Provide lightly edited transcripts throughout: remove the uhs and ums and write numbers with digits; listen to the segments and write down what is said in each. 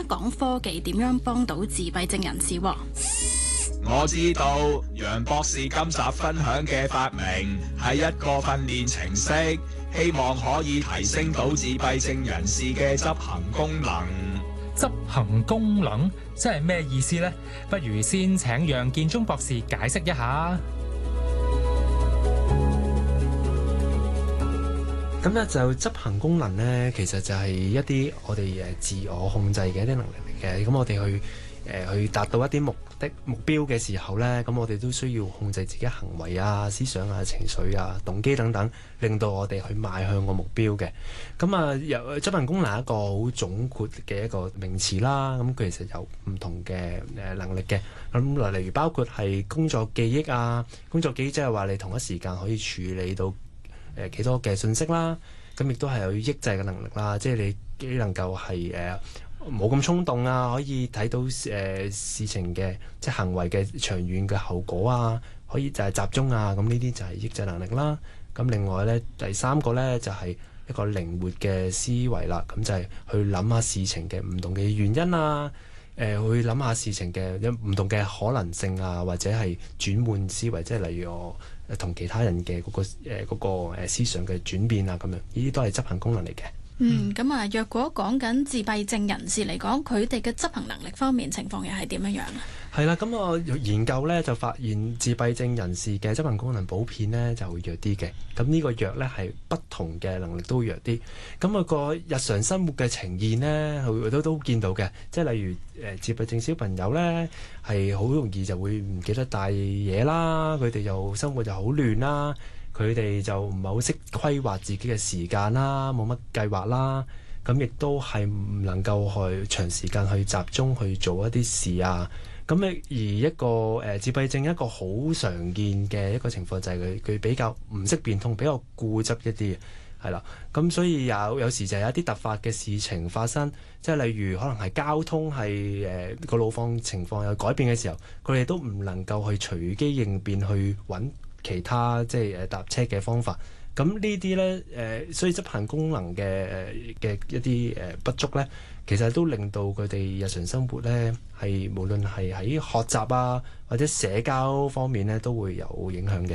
講科技點樣幫到自閉症人士喎。 我知道楊博士今集分享嘅發明係一個訓練程式，希望可以提升到自閉症人士嘅執行功能。 執行功能即係咩意思呢？不如先請楊建中博士解釋一下。 咁咧就執行功能咧，其實就係一啲我哋自我控制嘅一啲能力嚟嘅。咁我哋去達到一啲目標嘅時候咧，咁我哋都需要控制自己行為啊、思想啊、情緒啊、動機等等，令到我哋去邁向個目標嘅。咁啊，執行功能係一個好總括嘅一個名詞啦。咁佢其實有唔同嘅能力嘅。咁例如包括係工作記憶啊，工作記憶即係話你同一時間可以處理到幾多嘅信息啦，咁亦都係有抑制嘅能力啦，即係你幾能夠係冇咁衝動啊，可以睇到事情嘅即係行為嘅長遠嘅後果啊，可以就係集中啊，咁呢啲就係抑制能力啦。咁另外咧，第三個咧就係一個靈活嘅思維啦，咁就係去諗下事情嘅唔同嘅原因啊，去諗下事情嘅唔同嘅可能性啊，或者係轉換思維，即係例如我同其他人嘅嗰個思想嘅轉變啊，咁樣呢啲都係執行功能嚟嘅。 咁啊，若果講緊自閉症人士嚟講，佢哋嘅執行能力方面情況又係點樣啊？ 係啦，咁我研究咧就發現自閉症人士嘅執行功能普遍咧就會弱啲嘅。咁呢個弱咧係不同嘅能力都會弱啲。咁個日常生活嘅呈現咧，都見到嘅。即係例如自閉症小朋友咧係好容易就會唔記得帶嘢啦，佢哋又生活就好亂啦，佢哋就唔係好識規劃自己嘅時間啦，冇乜計劃啦。咁亦都係唔能夠去長時間去集中去做一啲事啊。咁而一個自閉症一個好常見嘅一個情況就係佢比較唔識變通，比較固執一啲，係啦。咁所以有時就有一啲突發嘅事情發生，即係例如可能係交通係個路況情況有改變嘅時候，佢哋都唔能夠去隨機應變去揾其他即係搭車嘅方法。咁呢啲咧所以執行功能嘅一啲不足咧，其實都令到佢哋日常生活咧係無論係喺學習啊或者社交方面咧都會有影響嘅。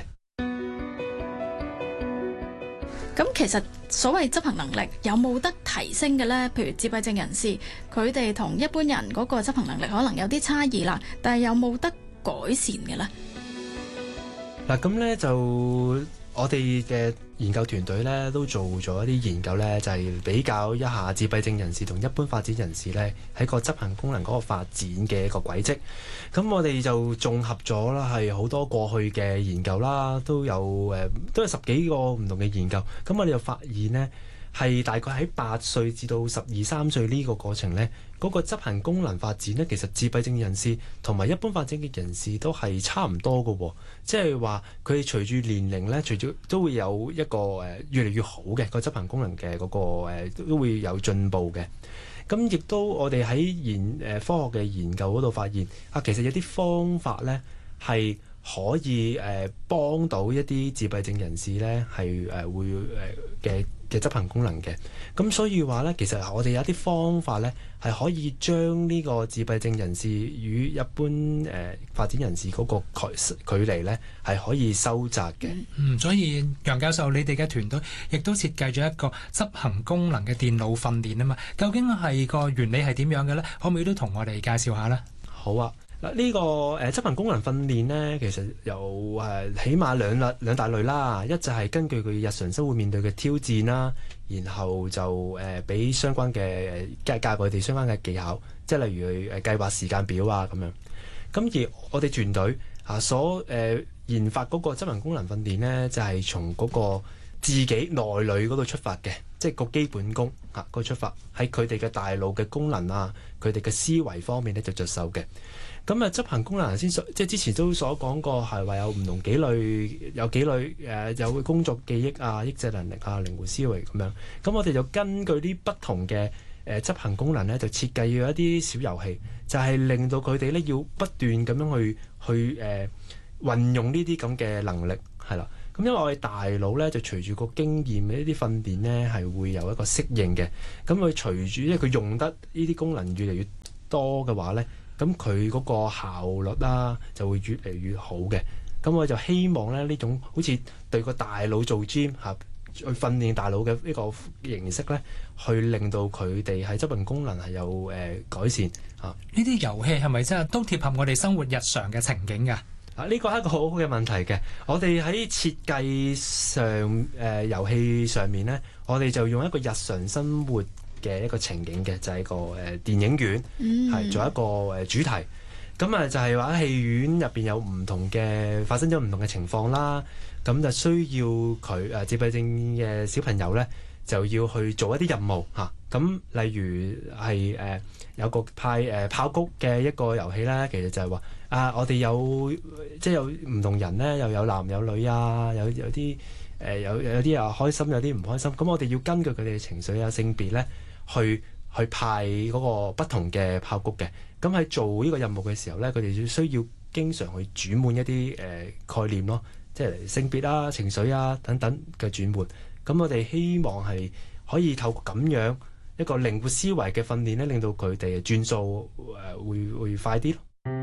咁其實所謂執行能力有冇得提升嘅咧？譬如自閉症人士，佢哋同一般人嗰個執行能力可能有啲差異啦，但係有冇得改善嘅咧？ 嗱，咁咧就我哋嘅研究團隊咧都做咗一啲研究咧，就係比較一下自閉症人士同一般發展人士咧喺個執行功能嗰個發展嘅一個軌跡。咁我哋就綜合咗啦，係好多過去嘅研究啦，都有10幾個唔同嘅研究。咁我哋就發現呢，係大概喺8歲至到12、13歲呢個過程呢，嗰個執行功能發展呢，其實自閉症人士同埋一般發展嘅人士都係差唔多嘅喎。即係話佢哋隨住年齡呢，隨住都會有一個越嚟越好嘅個執行功能嘅嗰個都會有進步嘅。咁亦都我哋喺科學嘅研究嗰度發現其實有啲方法呢係可以幫到一啲自閉症人士呢係會嘅執行功能嘅。咁所以話呢，其實我哋有啲方法呢係可以將呢個自閉症人士與一般發展人士嗰個距離呢係可以收窄嘅。 所以楊教授，你哋嘅團隊亦都設計咗一個執行功能嘅電腦訓練啊嘛。究竟係個原理係點樣嘅呢？可唔可以都同我哋介紹下呢？ 好啊。呢個執行功能訓練呢，其實有起碼兩大類啦。一就係根據佢日常生活面對嘅挑戰啦，然後就俾相關嘅教佢哋相關嘅技巧，即係例如去計劃時間表啊咁樣。咁而我哋團隊所研發嗰個執行功能訓練呢，就係從嗰個自己內裏嗰度出發嘅，即係個基本功個出發，喺佢哋嘅大腦嘅功能啊，佢哋嘅思維方面咧就着手嘅。咁執行功能即係之前都所講過，係話有唔同幾類，有幾類有工作記憶啊、抑制能力啊、靈活思維咁樣。咁我哋就根據啲不同嘅執行功能咧，就設計咗一啲小遊戲，就係令到佢哋咧要不斷咁樣去運用呢啲咁嘅能力，係啦。咁因為我哋大腦咧就隨住個經驗嘅一啲訓練咧係會有一個適應嘅。咁佢隨住因為佢用得呢啲功能越嚟越多嘅話咧，咁佢嗰個效率啦就會越嚟越好嘅。咁我就希望咧呢種好似對個大腦做 gym 嚇，去訓練大腦嘅呢個形式咧，去令到佢哋喺執行功能係有改善嚇。 呢啲遊戲係咪真係都貼合我哋生活日常嘅情景㗎？ 呢個係一個好好嘅問題嘅。我哋喺設計上遊戲上面咧，我哋就用一個日常生活嘅一個情景嘅，就係個電影院係做一個主題。咁啊就係話戲院入邊有唔同嘅發生咗唔同嘅情況啦，咁就需要佢自閉症嘅小朋友咧就要去做一啲任務嚇。咁例如係有個派爆谷嘅一個遊戲咧，其實就係話我哋有即係有唔同人咧，又有男有女啊，有啲有啲啊開心，有啲唔開心。咁我哋要根據佢哋嘅情緒啊、性別咧去派嗰個不同嘅爆谷嘅。咁喺做呢個任務嘅時候咧，佢哋需要經常去轉換一啲概念咯，即係性別啊、情緒啊等等嘅轉換。咁我哋希望係可以透過咁樣一個靈活思維嘅訓練咧，令到佢哋轉數會快啲咯。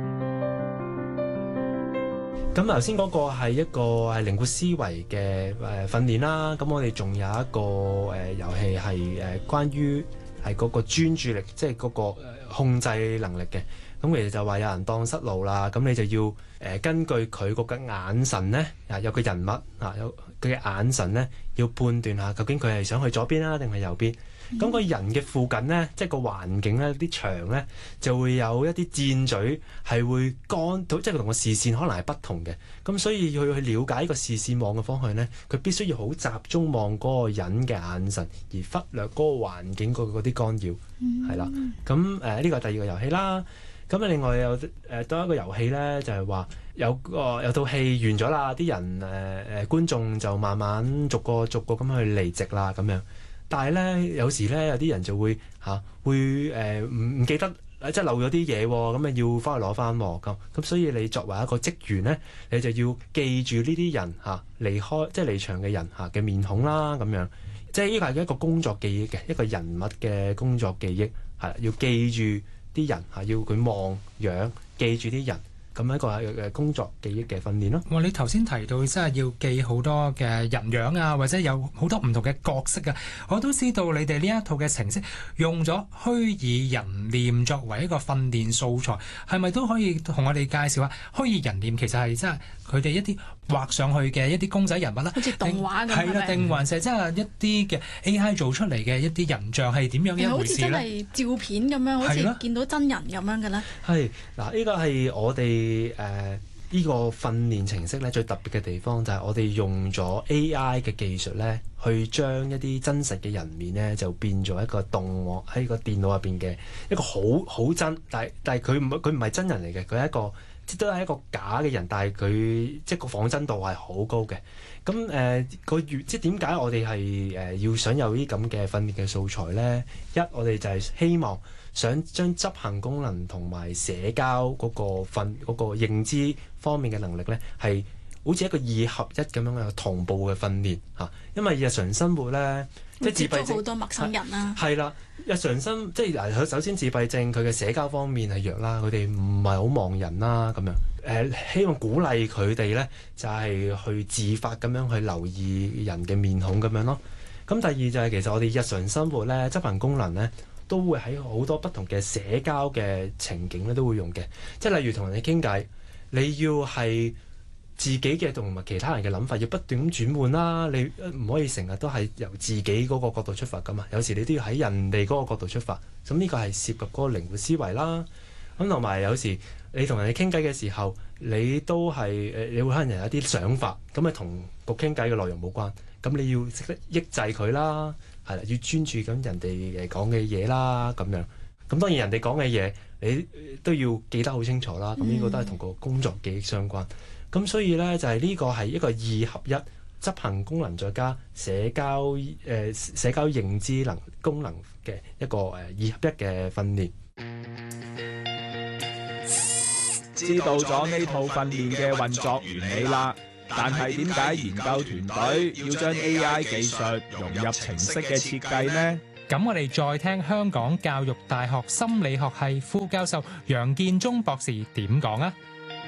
咁頭先嗰個係一個係靈活思維嘅訓練啦。咁我哋仲有一個遊戲係關於係嗰個專注力，即係嗰個控制能力嘅。咁其實就話有人蕩失路啦，咁你就要根據佢嗰個眼神咧，有個人物有佢嘅眼神咧，要判斷下究竟佢係想去左邊啦定係右邊。咁個人嘅附近咧，即係個環境咧，啲牆咧就會有一啲箭嘴係會即係同個視線可能係不同嘅。咁所以要去了解呢個視線望嘅方向咧，佢必須要好集中望嗰個人嘅眼神，而忽略嗰個環境嗰啲干擾，係啦。咁呢個係第二個遊戲啦。咁另外有多一個遊戲咧，就係話有套戲完咗啦，啲人觀眾就慢慢逐個咁去離席啦咁樣。但係咧，有時咧有啲人就會唔記得，即係漏咗啲嘢喎，咁啊要翻去攞翻喎咁。所以你作為一個職員咧，你就要記住呢啲人離場嘅人嘅面孔啦咁樣。即係呢個係一個工作記憶嘅一個人物嘅工作記憶，係要記住啲人要佢望樣，記住啲人。咁一個係工作記憶嘅訓練咯。 哇！你頭先提到真係要記好多嘅人樣啊，或者有好多唔同嘅角色啊。我都知道你哋呢一套嘅程式用咗虛擬人臉作為一個訓練素材，係咪都可以同我哋介紹下虛擬人臉其實係真係佢哋一啲畫上去嘅一啲公仔人物啦， 好似動畫咁係啦，定還是真係一啲嘅 AI 做出嚟嘅一啲人像係點樣嘅一回事咧？ 好似真係照片咁樣，好似見到真人咁樣嘅咧。 係嗱，呢個係我哋呢個訓練程式咧最特別嘅地方，就係我哋用咗 AI 嘅技術咧，去將一啲真實嘅人面咧就變咗一個動畫喺個電腦入邊嘅一個好真，但係佢唔係真人嚟嘅，佢係一個都係一個假嘅人，但係佢即係個仿真度係好高嘅。咁即係點解我哋係要想有啲咁嘅訓練嘅素材咧？我哋就係希望想將執行功能同埋社交嗰個認知方面嘅能力咧，係好似一個二合一咁樣嘅同步嘅訓練嚇。因為日常生活咧，即係自閉症好多陌生人啦。 係啦，日常即係嗱，首先自閉症佢嘅社交方面係弱啦，佢哋唔係好望人啦咁樣。希望鼓勵佢哋咧，就係去自發咁樣去留意人嘅面孔咁樣咯。咁第二就係其實我哋日常生活咧，執行功能咧，都會喺好多不同嘅社交嘅情景咧都會用嘅。即係例如同人哋傾偈，你要係自己嘅同埋其他人嘅諗法要不斷咁轉換啦。你唔可以成日都係由自己嗰個角度出發噶嘛。有時你都要喺人哋嗰個角度出發。咁呢個係涉及嗰個靈活思維啦。咁同埋有時你同人哋傾偈嘅時候，你都係你會可能有一啲想法，咁啊同個傾偈嘅內容冇關。咁你要識得抑制佢啦，係啦，要專注緊人哋講嘅嘢啦，咁樣。咁當然人哋講嘅嘢，你都要記得好清楚啦。咁呢個都係同個工作記憶相關。咁所以咧就係呢個係一個二合一執行功能再加社交認知功能嘅一個二合一嘅訓練。 知道咗呢套訓練嘅運作原理啦，但係點解研究團隊要將 AI 技術融入程式嘅設計呢？ 咁我哋再聽香港教育大學心理學系副教授楊建忠博士點講啊？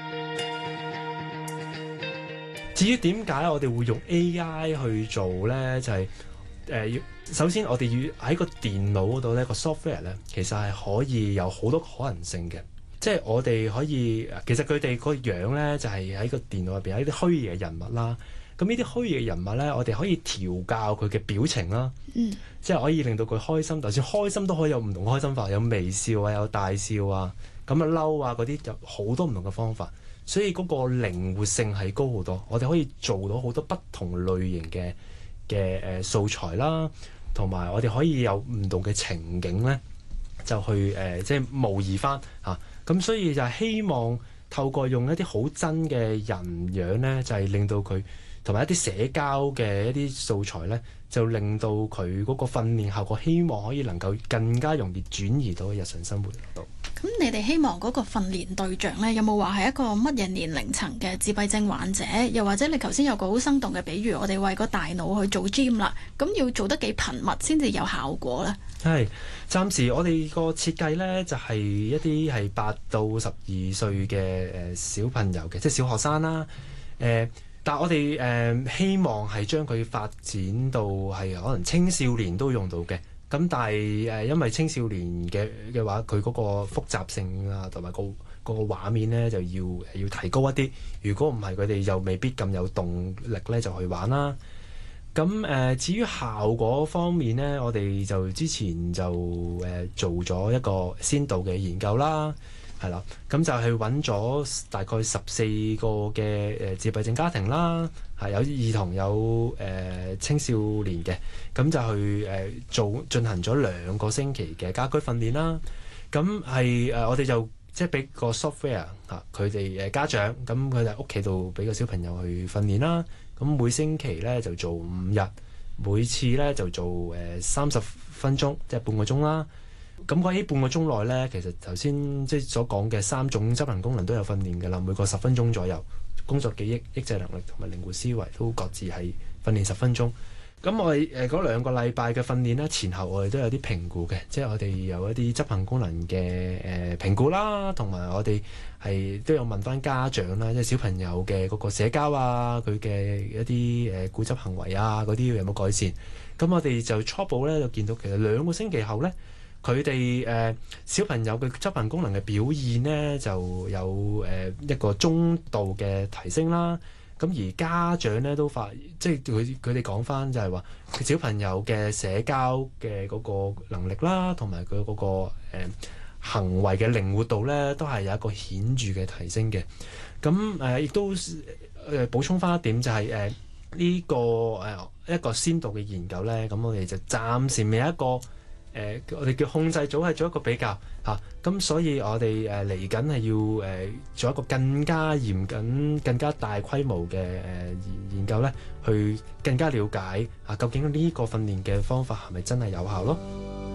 至於點解我哋會用 AI 去做呢？就係首先我哋要喺個電腦嗰度呢個 software 呢，其實係可以有好多可能性嘅。即係我哋可以，其實佢哋個樣呢，就係喺個電腦入邊有啲虛擬嘅人物啦。咁呢啲虛擬嘅人物呢，我哋可以調教佢嘅表情啦。即係可以令到佢開心，就算開心都可以有唔同開心法，有微笑啊，有大笑啊，咁啊嬲啊嗰啲，有好多唔同嘅方法。所以嗰個靈活性係高好多，我哋可以做到好多不同類型嘅素材啦，同埋我哋可以有唔同嘅情景呢，就去即係模擬翻嚇。咁所以就係希望透過用一啲好真嘅人樣呢，就係令到佢同埋一啲社交嘅一啲素材呢，就令到佢嗰個訓練效果，希望可以能夠更加容易轉移到日常生活度。 咁你哋希望嗰個訓練對象呢，有冇話係一個乜嘢年齡層嘅自閉症患者？又或者你頭先有個好生動嘅比喻，我哋為個大腦去做 gym 啦，咁要做得幾頻密先至有效果呢？ 係，暫時我哋個設計呢，就係一啲係8到12歲嘅小朋友嘅，即係小學生啦。但係我哋希望係將佢發展到係可能青少年都用到嘅。咁但係因為青少年嘅話，佢嗰個複雜性啊，同埋個畫面呢，就要提高一啲。如果唔係，佢哋又未必咁有動力呢，就去玩啦。咁至於效果方面呢，我哋就之前就做咗一個先導嘅研究啦，係啦，咁就係揾咗大概14個嘅自閉症家庭啦，係有兒童有青少年嘅，咁就去進行咗2個星期嘅家居訓練啦。咁係我哋就即係俾個 software 嚇佢哋家長，咁佢哋喺屋企度俾個小朋友去訓練啦。咁每星期咧就做5日，每次咧就做30分鐘，即係半個鐘啦。咁喺半個鐘內咧，其實頭先即係所講嘅3種執行功能都有訓練㗎啦。每個10分鐘左右，工作記憶、抑制能力同埋靈活思維都各自係訓練10分鐘。咁我哋嗰2個禮拜嘅訓練咧，前後我哋都有啲評估嘅，即係我哋有一啲執行功能嘅評估啦，同埋我哋係都有問翻家長啦，即係小朋友嘅嗰個社交啊，佢嘅一啲固執行為啊嗰啲有冇改善？咁我哋就初步咧就見到其實2個星期後咧，佢哋小朋友嘅執行功能嘅表現咧就有一個中度嘅提升啦。咁而家長咧都即係佢哋講翻就係話，小朋友嘅社交嘅嗰個能力啦，同埋佢嗰個行為嘅靈活度咧，都係有一個顯著嘅提升嘅。咁亦都補充翻一點就係呢個一個先導嘅研究咧，咁我哋就暫時未有一個。我哋叫控制組係做一個比較嚇，咁所以我哋嚟緊係要做一個更加嚴謹、更加大規模嘅研究咧，去更加了解究竟呢個訓練嘅方法係咪真係有效咯？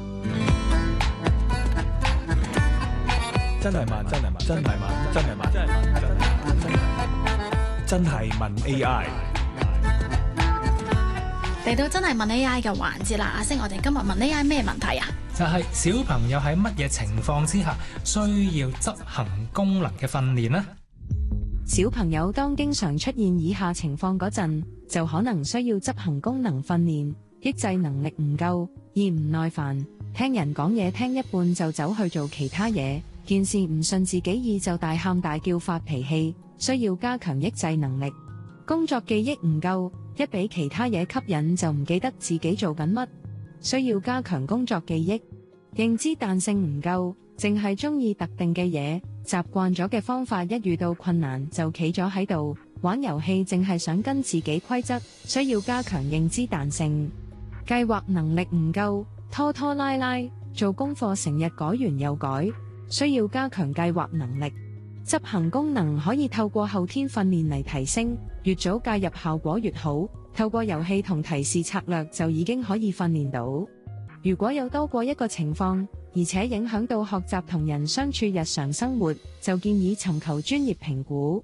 真係問，真係問，真係問，真係問，真係問，真係問 AI。 嚟到真係問 AI 嘅環節啦，阿星，我哋今日問 AI 咩問題啊？ 就係小朋友喺乜嘢情況之下需要執行功能嘅訓練呢？ 小朋友當經常出現以下情況嗰陣，就可能需要執行功能訓練。抑制能力唔夠，易唔耐煩，聽人講嘢聽一半就走去做其他嘢，件事唔順自己意就大喊大叫發脾氣，需要加強抑制能力。工作記憶唔夠，一俾其他嘢吸引就唔記得自己做緊乜，需要加強工作記憶。認知彈性唔夠，淨係中意特定嘅嘢，習慣咗嘅方法，一遇到困難就企咗喺度玩遊戲，淨係想跟自己規則，需要加強認知彈性。計劃能力唔夠，拖拖拉拉，做功課成日改完又改，需要加強計劃能力。執行功能可以透過後天訓練嚟提升，越早介入效果越好。透過遊戲同提示策略就已經可以訓練到。如果有多過一個情況，而且影響到學習同人相處日常生活，就建議尋求專業評估。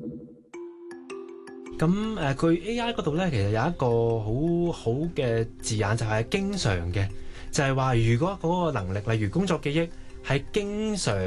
咁佢 AI 嗰度咧，其實有一個好好嘅字眼，就係經常嘅。 就係話如果嗰個能力，例如工作記憶係經常